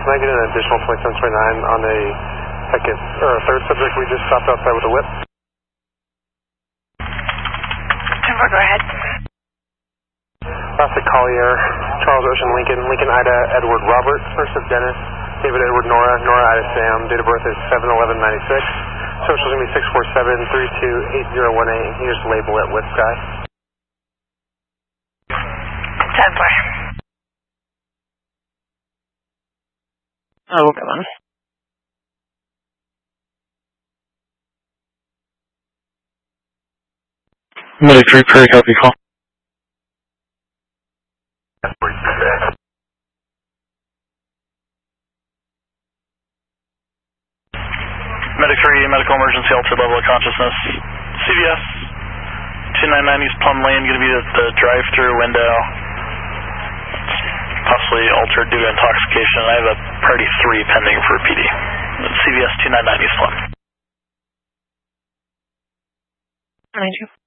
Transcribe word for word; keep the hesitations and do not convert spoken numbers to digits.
can I get an additional twenty-seven twenty-nine on a second, or a third subject we just stopped outside with a whip? ten four, go ahead. Classic Collier, Charles Ocean Lincoln, Lincoln Ida Edward Robert, first of Dennis, David Edward Nora, Nora Ida Sam, date of birth is seven eleven ninety-six, social is going to be six four seven three two eight zero one eight, here's the label at Whip Sky. ten four. Oh, come on. Medic three, Prairie copy call. Medic three, medical emergency, altered level of consciousness. C V S, two nine nine East Plum Lane, going to be at the drive-through window. Possibly altered due to intoxication. I have a party three pending for P D. C V S two nine nine East Plum. Thank you.